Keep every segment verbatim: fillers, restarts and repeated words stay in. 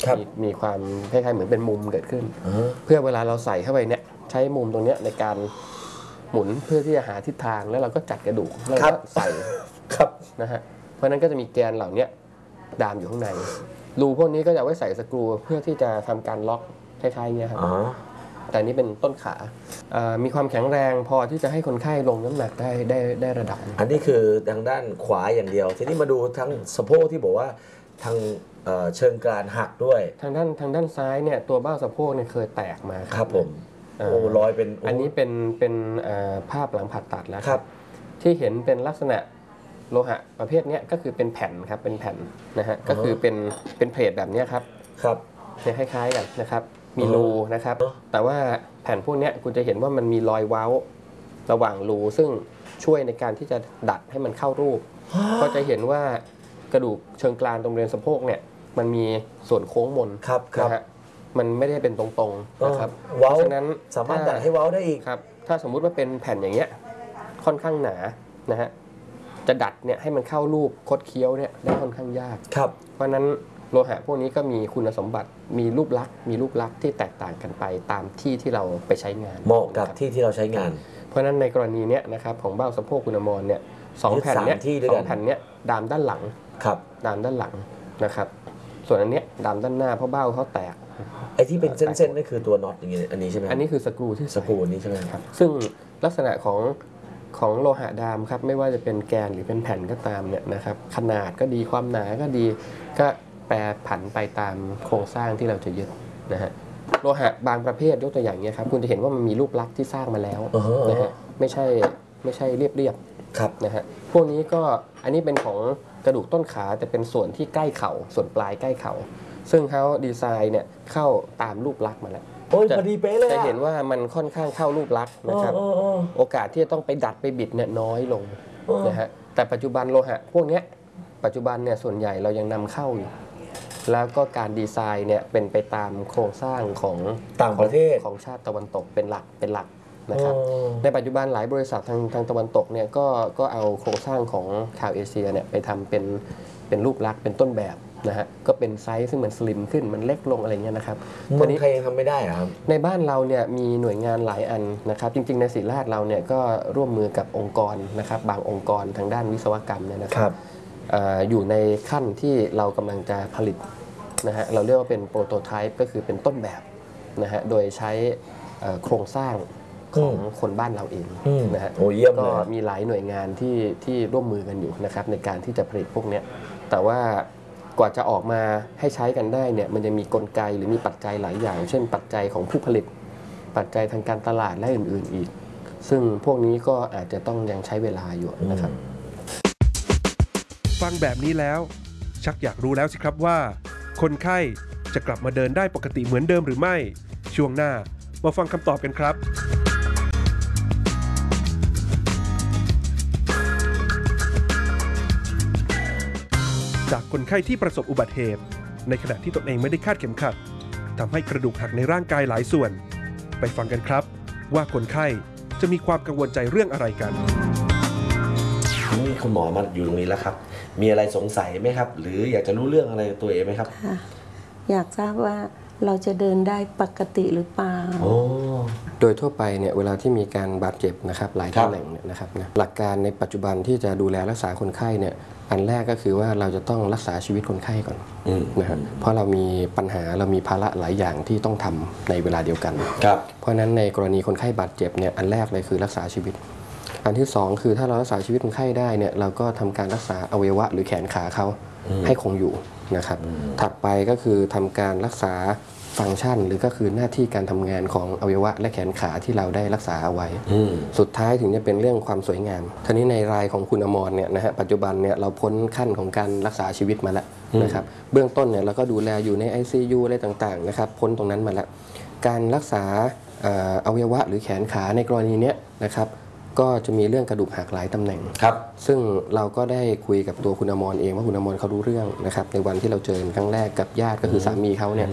มีมีความคล้ายๆเหมือนเป็นมุมเกิดขึ้นเพื่อเวลาเราใส่เข้าไปเนี่ยใช้มุมตรงนี้ในการหมุนเพื่อที่จะหาทิศทางแล้วเราก็จัดกระดูกแล้วก็ใส่ครับนะฮะเพราะนั้นก็จะมีแกนเหล่านี้ดามอยู่ข้างในรูพวกนี้ก็จะไว้ใส่สกรูเพื่อที่จะทำการล็อกคล้ายๆเงี้ยครับแต่นี้เป็นต้นขามีความแข็งแรงพอที่จะให้คนไข้ลงน้ำหนักได้ได้ได้ระดับอันนี้คือทางด้านขวาอย่างเดียวทีนี้มาดูทั้งสะโพกที่บอกว่าทางเชิงกรานหักด้วยทางด้านทางด้านซ้ายเนี่ยตัวเบ้าสะโพกเนี่ยเคยแตกมาครับผมโอ้รอยเป็นอันนี้เป็นเป็นภาพหลังผ่าตัดแล้วครับที่เห็นเป็นลักษณะโลหะประเภทนี้ก็คือเป็นแผ่นครับเป็นแผ่นนะฮะก็คือเป็นเป็นเพลทแบบนี้ครับครับเนี่ยคล้ายๆกันนะครับมีรูนะครับแต่ว่าแผ่นพวกนี้คุณจะเห็นว่ามันมีรอยเว้าระหว่างรูซึ่งช่วยในการที่จะดัดให้มันเข้ารูปก็จะเห็นว่ากระดูกเชิงกรานตรงบริเวณสะโพกเนี่ยมันมีส่วนโค้งมนนะฮะมันไม่ได้เป็นตรงๆนะครับเพราะฉะนั้นสามารถดัดให้เว้าได้อีกครับถ้าสมมุติว่าเป็นแผ่นอย่างเงี้ยค่อนข้างหนานะฮะจะดัดเนี่ยให้มันเข้ารูปคดเคี้ยวเนี่ยได้ค่อนข้างยากครับเพราะนั้นโลหะพวกนี้ก็มีคุณสมบัติมีรูปลักษณ์มีรูปลักษณ์ที่แตกต่างกันไปตามที่ที่เราไปใช้งานเหมาะกับที่ที่เราใช้งานเพราะนั้นในกรณีนี้นะครับของเบ้าสะโพกคุณอมรเนี่ยสองแผ่นเนี้ยสองแผ่นเนี้ยดามด้านหลังครับดามด้านหลังนะครับส่วนอันเนี้ยดามด้านหน้าเพราะเบ้าเขาแตกไอ้ที่เป็นเส้นๆนั่นคือตัวน็อตอย่างเงี้ยอันนี้ใช่ไหมอันนี้คือสกรูที่สกรูนี้ใช่ไหมครับซึ่งลักษณะของของโลหะดามครับไม่ว่าจะเป็นแกนหรือเป็นแผ่นก็ตามเนี่ยนะครับขนาดก็ดีความหนาก็ดีก็แปรผันไปตามโครงสร้างที่เราจะยึดนะฮะโลหะบางประเภทยกตัวอย่างนี้ครับคุณจะเห็นว่ามันมีรูปลักษณ์ที่สร้างมาแล้วนะฮะไม่ใช่ไม่ใช่เรียบๆนะฮะพวกนี้ก็อันนี้เป็นของกระดูกต้นขาแต่เป็นส่วนที่ใกล้เข่าส่วนปลายใกล้เข่าซึ่งเขาดีไซน์เนี่ยเข้าตามรูปลักษณ์มาแล้วโอ้ยพอดีเป๊ะเลยจะเห็นว่ามันค่อนข้างเข้ารูปลักษณ์นะครับโอกาสที่จะต้องไปดัดไปบิดเนี่ยน้อยลงนะฮะแต่ปัจจุบันโลหะพวกนี้ปัจจุบันเนี่ยส่วนใหญ่เรายังนำเข้าอยู่แล้วก็การดีไซน์เนี่ยเป็นไปตามโครงสร้างของต่างประเทศของชาติตะวันตกเป็นหลักเป็นหลักนะครับในปัจจุบันหลายบริษัททางทางตะวันตกเนี่ยก็ก็เอาโครงสร้างของชาวเอเชียเนี่ยไปทำเป็นเป็นรูปลักษณ์เป็นต้นแบบนะฮะก็เป็นไซส์ซึ่งมันสลิมขึ้นมันเล็กลงอะไรเงี้ยนะครับเมืองไทยยังทำไม่ได้ครับในบ้านเราเนี่ยมีหน่วยงานหลายอันนะครับจริงๆในศิริราชเราเนี่ยก็ร่วมมือกับองค์กรนะครับบางองค์กรทางด้านวิศวกรรมเนี่ยนะครับอยู่ในขั้นที่เรากำลังจะผลิตนะฮะเราเรียกว่าเป็นโปรโตไทป์ก็คือเป็นต้นแบบนะฮะโดยใช้โครงสร้างของคนบ้านเราเองนะฮะก็มีหลายหน่วยงานที่ที่ร่วมมือกันอยู่นะครับในการที่จะผลิตพวกนี้แต่ว่ากว่าจะออกมาให้ใช้กันได้เนี่ยมันจะมีกลไกหรือมีปัจจัยหลายอย่างเช่นปัจจัยของผู้ผลิตปัจจัยทางการตลาดและอื่นๆอีกซึ่งพวกนี้ก็อาจจะต้องยังใช้เวลาอยู่นะครับฟังแบบนี้แล้วชักอยากรู้แล้วสิครับว่าคนไข้จะกลับมาเดินได้ปกติเหมือนเดิมหรือไม่ช่วงหน้ามาฟังคำตอบกันครับจากคนไข้ที่ประสบอุบัติเหตุในขณะที่ตนเองไม่ได้คาดเข็มขัดทำให้กระดูกหักในร่างกายหลายส่วนไปฟังกันครับว่าคนไข้จะมีความกังวลใจเรื่องอะไรกันนี่คุณหมอมาอยู่ตรงนี้แล้วครับมีอะไรสงสัยไหมครับหรืออยากจะรู้เรื่องอะไรตัวเองไหมครับอยากทราบว่าเราจะเดินได้ปกติหรือเปล่าโดยทั่วไปเนี่ยเวลาที่มีการบาดเจ็บนะครับหลายตำแหน่งเนี่ยนะครับนะหลักการในปัจจุบันที่จะดูแลรักษาคนไข้เนี่ยอันแรกก็คือว่าเราจะต้องรักษาชีวิตคนไข้ก่อนนะครับเพราะเรามีปัญหาเรามีภาระหลายอย่างที่ต้องทำในเวลาเดียวกันเพราะฉะนั้นในกรณีคนไข้บาดเจ็บเนี่ยอันแรกเลยคือรักษาชีวิตอันที่สองคือถ้าเรารักษาชีวิตคนไข้ได้เนี่ยเราก็ทำการรักษาอวัยวะหรือแขนขาเขาให้คงอยู่นะครับถัดไปก็คือทำการรักษาฟังก์ชันหรือก็คือหน้าที่การทำงานของอวัยวะและแขนขาที่เราได้รักษาเอาไว้สุดท้ายถึงจะเป็นเรื่องความสวยงามทีนี้ในรายของคุณอมรเนี่ยนะฮะปัจจุบันเนี่ยเราพ้นขั้นของการรักษาชีวิตมาแล้วนะครับเบื้องต้นเนี่ยเราก็ดูแลอยู่ใน ไอ ซี ยู อะไรต่างๆนะครับพ้นตรงนั้นมาแล้วการรักษาอวัยวะหรือแขนขาในกรณีนี้นะครับก็จะมีเรื่องกระดูกหักหลายตำแหน่งครับซึ่งเราก็ได้คุยกับตัวคุณอมรเองว่าคุณอมรเขารู้เรื่องนะครับในวันที่เราเจอครั้งแรกกับญาติก็คือสามีเขาเนี่ย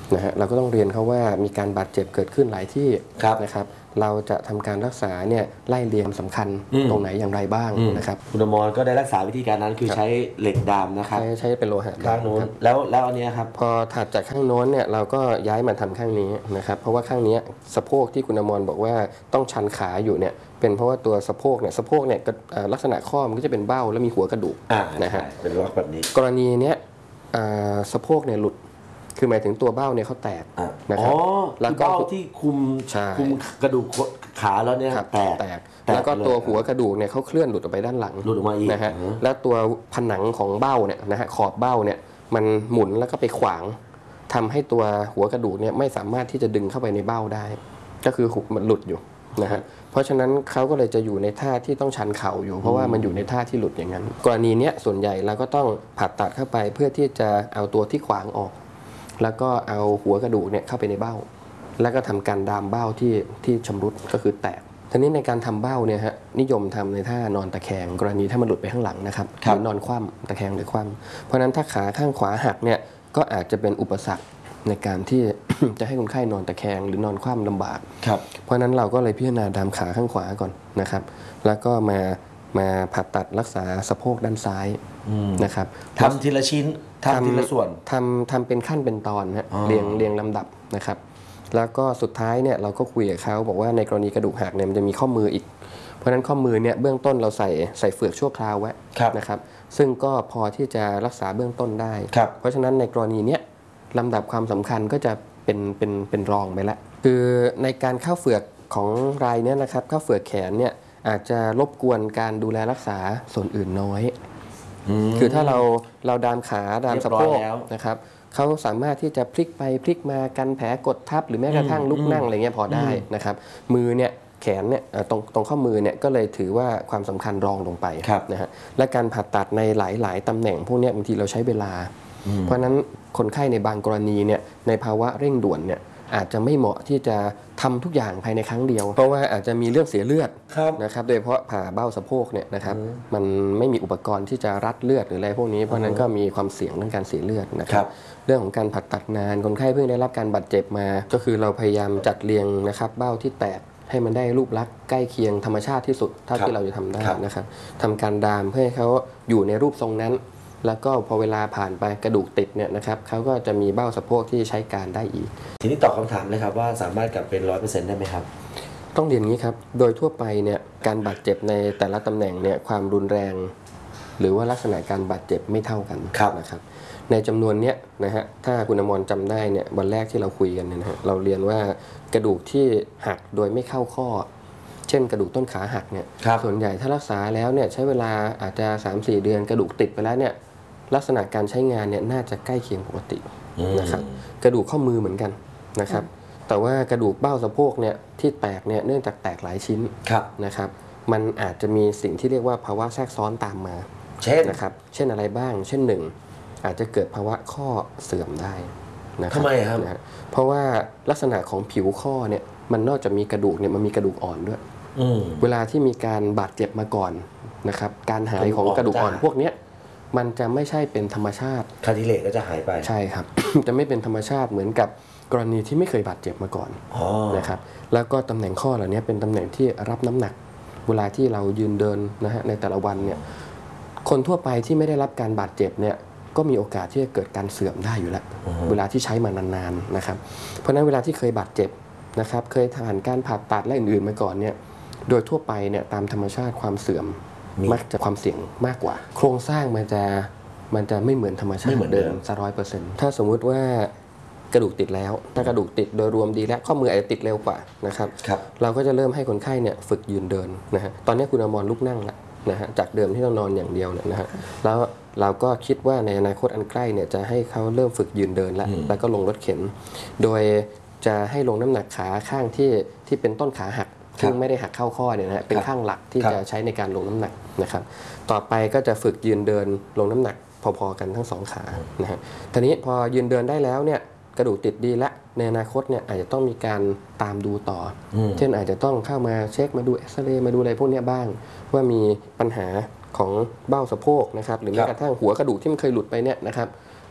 นะฮะเราก็ต้องเรียนเขาว่ามีการบาดเจ็บเกิดขึ้นหลายที่นะครับเราจะทำการรักษาเนี่ยไล่เรียงสำคัญตรงไหนอย่างไรบ้างนะครับคุณอมรก็ได้รักษาวิธีการนั้นคือใช้เหล็กดามนะครับใช้ใช้เป็นโลหะข้างโน้นแล้วแล้วอันนี้ครับพอถัดจากข้างโน้นเนี่ยเราก็ย้ายมาทำข้างนี้นะครับเพราะว่าข้างนี้สะโพกที่คุณอมรบอกว่าต้องชันขาอยู่เนี่ยเป็นเพราะว่าตัวสะโพกเนี่ยสะโพกเนี่ยลักษณะข้อมันก็จะเป็นเบ้าแล้วมีหัวกระดูกนะฮะเป็นล็อกแบบนี้กรณีเนี้ยสะโพกเนี่ยหลุดคือหมายถึงตัวเบ้าเนี่ยเขาแตกนะครับแล้วก็เบ้าที่คุมคุมกระดูกขาแล้วเนี่ยแตกแตกแล้วก็ตัวหัวกระดูกเนี่ยเขาเคลื่อนหลุดออกไปด้านหลังหลุดออกมาอีกนะฮะแล้วตัวผนังของเบ้าเนี่ยนะฮะขอบเบ้าเนี่ยมันหมุนแล้วก็ไปขวางทำให้ตัวหัวกระดูกเนี่ยไม่สามารถที่จะดึงเข้าไปในเบ้าได้ ก็คือมันหลุดอยู่นะฮะเพราะฉะนั้นเขาก็เลยจะอยู่ในท่าที่ต้องชันเข่าอยู่เพราะว่ามันอยู่ในท่าที่หลุดอย่างนั้นกรณีนี้ส่วนใหญ่เราก็ต้องผ่าตัดเข้าไปเพื่อที่จะเอาตัวที่ขวางออกแล้วก็เอาหัวกระดูกเนี่ยเข้าไปในเบ้าแล้วก็ทำการดามเบ้าที่ที่ชำรุดก็คือแตกทีนี้ในการทำเบ้าเนี่ยฮะนิยมทำในท่านอนตะแคงกรณีถ้ามันหลุดไปข้างหลังนะครับหรือนอนคว่ำตะแคงหรือคว่ำเพราะฉะนั้นถ้าขาข้างขวาหักเนี่ยก็อาจจะเป็นอุปสรรคในการที่ จะให้คนไข้นอนตะแคงหรือนอนคว่ำลำบากเพราะฉะนั้นเราก็เลยพิจารณาดามขาข้างขวาก่อนนะครับแล้วก็มามาผ่าตัดรักษาสะโพกด้านซ้ายนะครับทำทีละชิ้นทำทีละส่วนทำทำเป็นขั้นเป็นตอนฮะเรียงเรียงลำดับนะครับแล้วก็สุดท้ายเนี่ยเราก็คุยกับเขาบอกว่าในกรณีกระดูกหักเนี่ยมันจะมีข้อมืออีกเพราะฉะนั้นข้อมือเนี่ยเบื้องต้นเราใส่ใส่เฟือกชั่วคราวไว้นะครับซึ่งก็พอที่จะรักษาเบื้องต้นได้เพราะฉะนั้นในกรณีเนี้ยลำดับความสำคัญก็จะเป็นเป็นเป็นรองไปแล้วคือในการเข้าเฟือกของรายเนี่ยนะครับเข้าเฟือกแขนเนี่ยอาจจะรบกวนการดูแลรักษาส่วนอื่นน้อยคือถ้าเราเราดามขาดามสะโพกนะครับเขาสามารถที่จะพลิกไปพลิกมากันแผลกดทับหรือแม้กระทั่งลุกนั่งอะไรเงี้ยพอได้นะครับมือเนี่ยแขนเนี่ยตรงตรงข้อมือเนี่ยก็เลยถือว่าความสำคัญรองลงไปนะฮะและการผ่าตัดในหลายๆตำแหน่งพวกนี้บางทีเราใช้เวลาเพราะฉะนั้นคนไข้ในบางกรณีเนี่ยในภาวะเร่งด่วนเนี่ยอาจจะไม่เหมาะที่จะทำทุกอย่างภายในครั้งเดียวเพราะว่าอาจจะมีเรื่องเสียเลือดนะครับโดยเฉพาะผ่าเบ้าสะโพกเนี่ยนะครับมันไม่มีอุปกรณ์ที่จะรัดเลือดหรืออะไรพวกนี้เพราะนั้นก็มีความเสี่ยงเรื่องการเสียเลือดนะครับเรื่องของการผ่าตัดนานคนไข้เพิ่งได้รับการบาดเจ็บมาก็คือเราพยายามจัดเรียงนะครับเบ้าที่แตกให้มันได้รูปลักษณ์ใกล้เคียงธรรมชาติที่สุดเท่าที่เราจะทำได้นะครับทำการดามเพื่อให้เขาอยู่ในรูปทรงนั้นแล้วก็พอเวลาผ่านไปกระดูกติดเนี่ยนะครับเขาก็จะมีเบ้าสะโพกที่ใช้การได้อีกทีนี้ตอบคำถามเลยครับว่าสามารถกลับเป็น ร้อยเปอร์เซ็นต์ ได้ไหมครับต้องเรียนงี้ครับโดยทั่วไปเนี่ยการบาดเจ็บในแต่ละตำแหน่งเนี่ยความรุนแรงหรือว่าลักษณะการบาดเจ็บไม่เท่ากันนะครับในจำนวนเนี้ยนะฮะถ้าคุณอมรจำได้เนี่ยวันแรกที่เราคุยกันเนี่ยนะฮะเราเรียนว่ากระดูกที่หักโดยไม่เข้าข้อเช่นกระดูกต้นขาหักเนี่ยส่วนใหญ่ถ้ารักษาแล้วเนี่ยใช้เวลาอาจจะ สามถึงสี่ เดือนกระดูกติดไปแล้วเนี่ยลักษณะการใช้งานเนี่ยน่าจะใกล้เคียงปกตินะครับกระดูกข้อมือเหมือนกันนะครับแต่ว่ากระดูกเบ้าสะโพกเนี่ยที่แตกเนี่ยเนื่องจากแตกหลายชิ้นนะครับมันอาจจะมีสิ่งที่เรียกว่าภาวะแทรกซ้อนตามมาเช่นนะครับเช่นอะไรบ้างเช่นหนึ่งอาจจะเกิดภาวะข้อเสื่อมได้นะครับทำไมครับนะเพราะว่าลักษณะของผิวข้อเนี่ยมันนอกจากมีกระดูกเนี่ยมันมีกระดูกอ่อนด้วยเวลาที่มีการบาดเจ็บมาก่อนนะครับการหายของกระดูกอ่อนพวกนี้มันจะไม่ใช่เป็นธรรมชาติคาร์ทิเลจก็จะหายไปใช่ครับ จะไม่เป็นธรรมชาติเหมือนกับกรณีที่ไม่เคยบาดเจ็บมาก่อนนะครับแล้วก็ตำแหน่งข้อเหล่านี้เป็นตำแหน่งที่รับน้ำหนักเวลาที่เรายืนเดินนะฮะในแต่ละวันเนี่ยคนทั่วไปที่ไม่ได้รับการบาดเจ็บเนี่ยก็มีโอกาสที่จะเกิดการเสื่อมได้อยู่แล้วเวลาที่ใช้มานานๆนะครับเพราะฉะนั้นเวลาที่เคยบาดเจ็บนะครับเคยผ่านการผ่าตัดและอื่นๆมาก่อนเนี่ยโดยทั่วไปเนี่ยตามธรรมชาติความเสื่อมมักจะความเสี่ยงมากกว่าโครงสร้างมันจะมันจะไม่เหมือนธรรมชาติเดิมสักร้อยเปอร์เซ็นต์ถ้าสมมุติว่ากระดูกติดแล้วถ้ากระดูกติดโดยรวมดีแล้วข้อมืออาจจะติดเร็วกว่านะครับเราก็จะเริ่มให้คนไข้เนี่ยฝึกยืนเดินนะฮะตอนนี้คุณอมรลุกนั่งแล้วนะฮะจากเดิมที่เรานอนอย่างเดียวเนี่ยนะฮะแล้วเราก็คิดว่าในอนาคตอันใกล้เนี่ยจะให้เขาเริ่มฝึกยืนเดินแล้วแล้วก็ลงรถเข็นโดยจะให้ลงน้ำหนักขาข้างที่ที่เป็นต้นขาหักซึ่งไม่ได้หักเข้าข้อเนี่ยนะเป็นข้างหลักที่จะใช้ในการลงน้ำหนักนะครับต่อไปก็จะฝึกยืนเดินลงน้ำหนักพอๆกันทั้งสองขานะฮะทีนี้พอยืนเดินได้แล้วเนี่ยกระดูกติดดีและในอนาคตเนี่ยอาจจะต้องมีการตามดูต่อเช่นอาจจะต้องเข้ามาเช็คมาดูเอ็กซเรย์มาดูอะไรพวกนี้บ้างว่ามีปัญหาของเบ้าสะโพกนะครับหรือแม้กระทั่งหัวกระดูกที่มันเคยหลุดไปเนี่ยนะครับ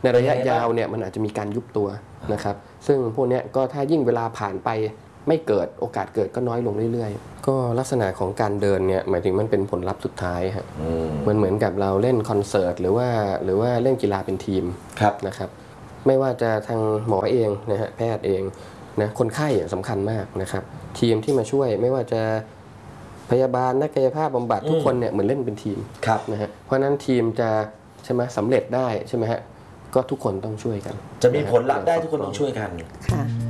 ในระยะยาวเนี่ยมันอาจจะมีการยุบตัวนะครับซึ่งพวกนี้ก็ถ้ายิ่งเวลาผ่านไปไม่เกิดโอกาสเกิดก็น้อยลงเรื่อยๆก็ลักษณะของการเดินเนี่ยหมายถึงมันเป็นผลลัพธ์สุดท้ายครับมันเหมือนกับเราเล่นคอนเสิร์ตหรือว่าหรือว่าเล่นกีฬาเป็นทีมนะครับไม่ว่าจะทางหมอเองนะฮะแพทย์เองนะคนไข้สำคัญมากนะครับทีมที่มาช่วยไม่ว่าจะพยาบาลนักกายภาพบำบัดทุกคนเนี่ยเหมือนเล่นเป็นทีมนะฮะเพราะนั้นทีมจะใช่ไหมสำเร็จได้ใช่ไหมฮะก็ทุกคนต้องช่วยกันจะมีผลลัพธ์ได้ทุกคนต้องช่วยกันค่ะ